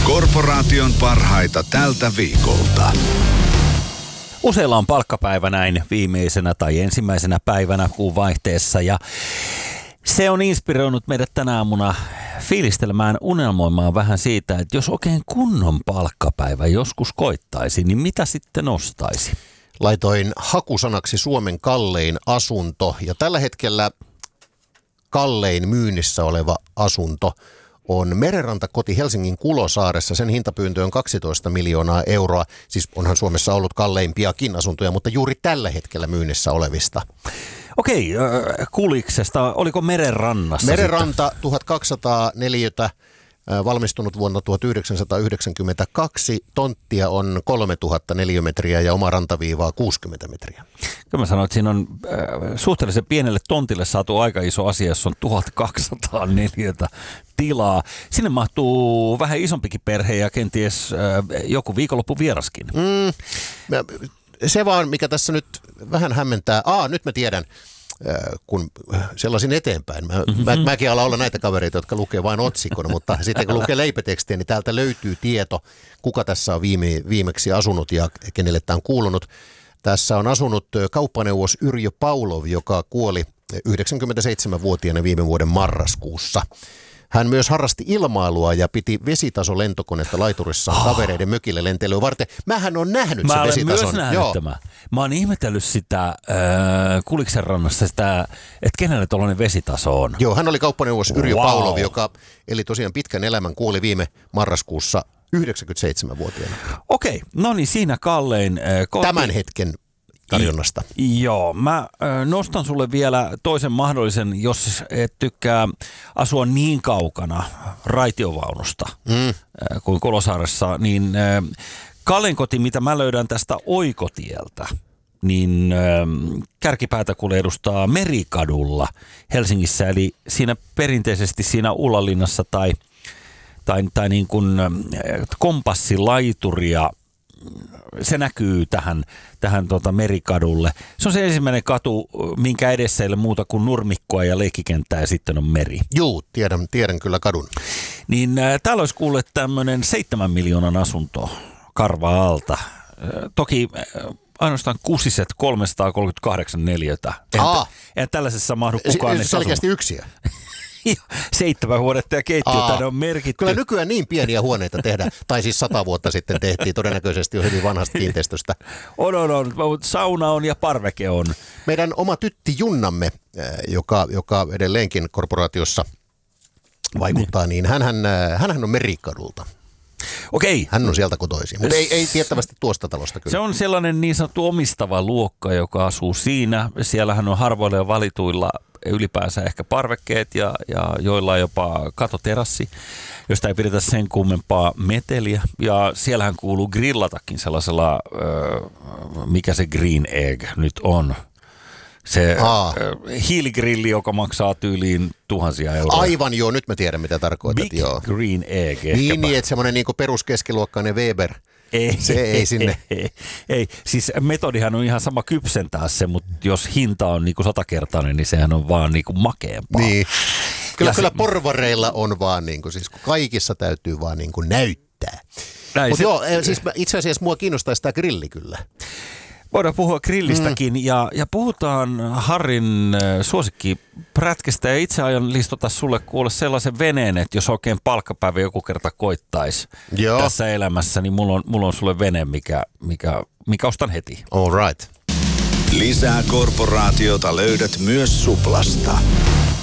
Korporaation parhaita tältä viikolta. Useilla on palkkapäivä näin viimeisenä tai ensimmäisenä päivänä kuun vaihteessa ja se on inspiroinut meidät tänä aamuna fiilistelemään, unelmoimaan vähän siitä, että jos oikein kunnon palkkapäivä joskus koittaisi, niin mitä sitten ostaisi? Laitoin hakusanaksi Suomen kallein asunto ja tällä hetkellä kallein myynnissä oleva asunto on Merenrantakoti Helsingin Kulosaaressa. Sen hintapyyntö on 12 miljoonaa euroa. Siis onhan Suomessa ollut kalleimpiakin asuntoja, mutta juuri tällä hetkellä myynnissä olevista. Okei, Kuliksesta, oliko Merenrannassa? Merenranta 1200 neliötä, valmistunut vuonna 1992. Tonttia on 3000 neliömetriä ja oma rantaviivaa 60 metriä. Kyllä mä sanoin, että siinä on suhteellisen pienelle tontille saatu aika iso asia, jos on 1200 neliötä tilaa. Sinne mahtuu vähän isompikin perhe ja kenties joku viikonloppu vieraskin. Se vaan, mikä tässä nyt vähän hämmentää. Nyt mä tiedän, kun sellaisin eteenpäin. Mäkin alan olla näitä kavereita, jotka lukee vain otsikon, mutta sitten kun lukee leipätekstiä, niin täältä löytyy tieto, kuka tässä on viimeksi asunut ja kenelle tämä on kuulunut. Tässä on asunut kauppaneuvos Yrjö Paulov, joka kuoli 97-vuotiaana viime vuoden marraskuussa. Hän myös harrasti ilmailua ja piti vesitasolentokonetta laiturissa kavereiden mökille lentelyä varten. Mähän on nähnyt sen vesitason. Mä olen myös nähnyt tämä. Mä oon ihmetellyt sitä Kuliksen rannassa, sitä, että kenelle tuollainen vesitaso on. Joo, hän oli kauppaneuvos Yrjö Paulov, joka eli tosiaan pitkän elämän, kuoli viime marraskuussa 97-vuotiaana. Okei, no niin siinä kallein koti. Tämän hetken tarjonnasta. Joo, mä nostan sulle vielä toisen mahdollisen, jos et tykkää asua niin kaukana raitiovaunusta kuin Kulosaaressa, niin kallein koti, mitä mä löydän tästä Oikotieltä, niin kärkipäätä kuule edustaa Merikadulla Helsingissä, eli siinä perinteisesti siinä Ullanlinnassa tai niin kuin kompassilaituria. Se näkyy tähän Merikadulle. Se on se ensimmäinen katu, minkä edessä ei ole muuta kuin nurmikkoa ja leikkikenttää ja sitten on meri. Juu, tiedän kyllä kadun. Niin täällä olisi kuullut tämmöinen 7 miljoonan asunto karvaa alta. Toki ainoastaan kusiset 338 neliötä. Eihän tällaisessa mahdu kukaan edes selkeästi yksiä. 7 huonetta ja keittiö tänne on merkitty. Kyllä nykyään niin pieniä huoneita tehdään, tai siis 100 vuotta sitten tehtiin, todennäköisesti jo hyvin vanhasta kiinteistöstä. On, sauna on ja parveke on. Meidän oma tytti Junnamme, joka edelleenkin korporaatiossa vaikuttaa, niin hänhän on Merikadulta. Okei. Hän on sieltä kotoisin, mutta ei tiettävästi tuosta talosta kyllä. Se on sellainen niin sanottu omistava luokka, joka asuu siinä. Siellähän on harvoilla ja valituilla ylipäänsä ehkä parvekkeet ja joilla on jopa katoterassi, josta ei pidetä sen kummempaa meteliä. Ja siellähän kuuluu grillatakin sellaisella, mikä se Green Egg nyt on. Se hiiligrilli, joka maksaa tyyliin tuhansia euroja. Aivan joo, nyt mä tiedän mitä tarkoitat. Big joo. Green Egg. Niin, että semmoinen niin peruskeskiluokkainen Weber. Se ei sinne. Ei, siis metodihan on ihan sama kypsentää se, mutta jos hinta on niin kuin 100-kertainen, niin sehän on vaan niin kuin makeampaa. Niin. Kyllä porvareilla on vaan niin kuin, siis kaikissa täytyy vaan niin kuin näyttää. Mutta joo, siis itse asiassa mua kiinnostaisi tämä grilli kyllä. Voidaan puhua grillistäkin ja puhutaan Harrin suosikkiprätkestä ja itse aion listata sulle kuule sellaisen veneen, että jos oikein palkkapäivä joku kerta koittaisi tässä elämässä, niin mulla on sulle vene, mikä ostan heti. All right. Lisää Korporaatiota löydät myös Suplasta.